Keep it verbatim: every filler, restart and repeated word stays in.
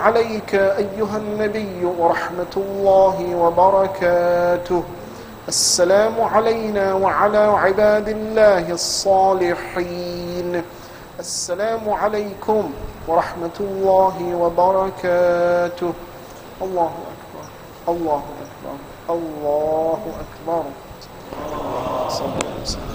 عليك أيها النبي ورحمة الله وبركاته. السلام علينا وعلى عباد الله الصالحين. السلام عليكم ورحمة الله وبركاته. الله أكبر الله أكبر الله أكبر. صلى الله عليه وسلم.